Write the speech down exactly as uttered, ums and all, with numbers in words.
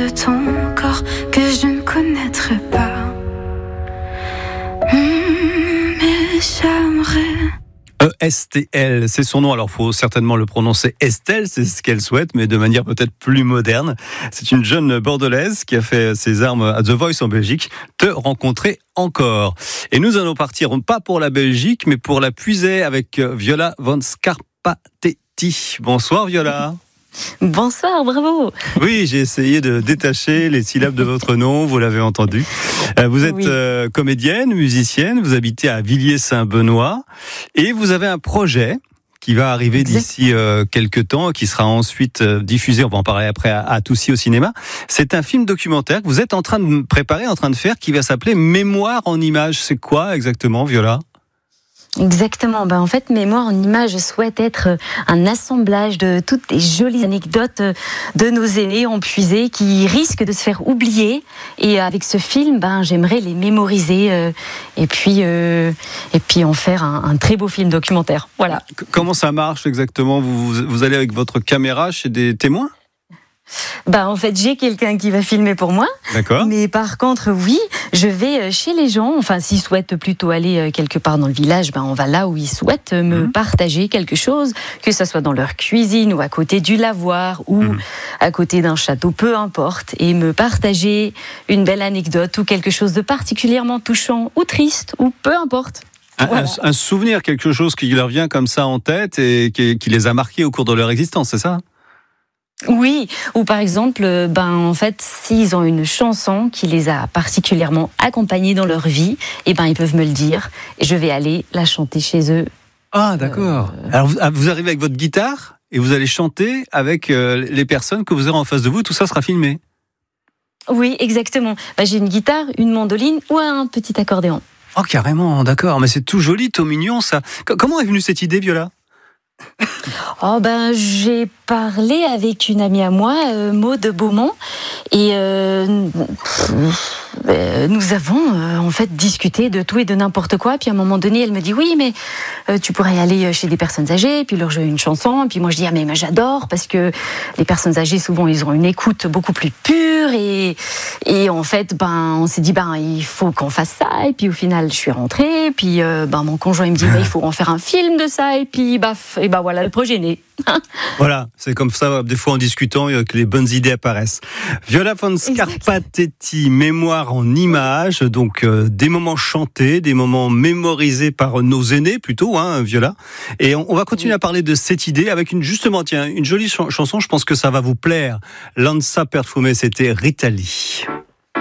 de ton corps que je ne connaîtrai pas. Mmh, mais j'aimerais. E S T L, c'est son nom, alors il faut certainement le prononcer Estelle, c'est ce qu'elle souhaite, mais de manière peut-être plus moderne. C'est une jeune bordelaise qui a fait ses armes à The Voice en Belgique, te rencontrer encore. Et nous allons partir, pas pour la Belgique, mais pour la puiser avec Viola von Scarpatetti. Bonsoir Viola. Bonsoir, bravo. Oui, j'ai essayé de détacher les syllabes de votre nom, vous l'avez entendu. Vous êtes oui. euh, comédienne, musicienne, vous habitez à Villiers-Saint-Benoît et vous avez un projet qui va arriver exact. d'ici euh, quelques temps, qui sera ensuite euh, diffusé, on va en parler après, à, à Toussy au cinéma. C'est un film documentaire que vous êtes en train de préparer, en train de faire, qui va s'appeler Mémoire en images. C'est quoi exactement, Viola ? Exactement. Ben, en fait, Mémoire en images souhaite être un assemblage de toutes les jolies anecdotes de nos aînés en puisée qui risquent de se faire oublier. Et avec ce film, ben, j'aimerais les mémoriser euh, et, puis, euh, et puis en faire un, un très beau film documentaire. Voilà. Comment ça marche exactement ? vous, vous allez avec votre caméra chez des témoins ? Bah en fait j'ai quelqu'un qui va filmer pour moi. D'accord. Mais par contre oui, je vais chez les gens. Enfin s'ils souhaitent plutôt aller quelque part dans le village, ben on va là où ils souhaitent me mmh. partager quelque chose, que ça soit dans leur cuisine ou à côté du lavoir ou mmh. à côté d'un château, peu importe, et me partager une belle anecdote ou quelque chose de particulièrement touchant ou triste ou peu importe. Un, voilà. un, un souvenir, quelque chose qui leur vient comme ça en tête et qui, qui les a marqués au cours de leur existence, c'est ça ? Oui, ou par exemple, ben en fait, s'ils ont une chanson qui les a particulièrement accompagnés dans leur vie, et ben ils peuvent me le dire, et je vais aller la chanter chez eux. Ah d'accord. Euh... Alors vous, vous arrivez avec votre guitare et vous allez chanter avec euh, les personnes que vous aurez en face de vous. Tout ça sera filmé. Oui, exactement. Ben, j'ai une guitare, une mandoline ou un petit accordéon. Oh carrément, d'accord. Mais c'est tout joli, tout mignon ça. Comment est venue cette idée, Viola ? Oh ben j'ai parlé avec une amie à moi, euh, Maud Beaumont, et euh, euh, nous avons euh, en fait discuté de tout et de n'importe quoi. Puis à un moment donné, elle me dit oui, mais euh, tu pourrais aller chez des personnes âgées, puis leur jouer une chanson. Et puis moi je dis ah mais, mais j'adore parce que les personnes âgées souvent ils ont une écoute beaucoup plus pure et et en fait ben on s'est dit ben il faut qu'on fasse ça. Et puis au final je suis rentrée. Puis euh, ben mon conjoint il me dit ben, il faut en faire un film de ça. Et puis baf et ben voilà le projet est né. Voilà, c'est comme ça, des fois en discutant, que les bonnes idées apparaissent. Viola von Scarpatetti, Mémoire en images, donc euh, des moments chantés, des moments mémorisés par nos aînés plutôt, hein, Viola. Et on, on va continuer à parler de cette idée avec une, justement, tiens, une jolie ch- chanson, je pense que ça va vous plaire. Lanza Perfume, c'était Rita Lee.